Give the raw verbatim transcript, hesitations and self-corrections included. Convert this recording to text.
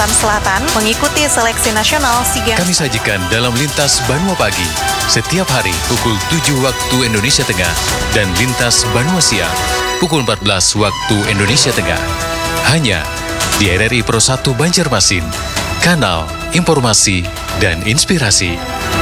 Kalimantan Selatan mengikuti seleksi nasional SEA Games. Kami sajikan dalam Lintas Banua Pagi, setiap hari pukul tujuh waktu Indonesia Tengah dan Lintas Banua Siang, pukul empat belas waktu Indonesia Tengah. Hanya di R R I Pro satu Banjarmasin, kanal informasi dan inspirasi.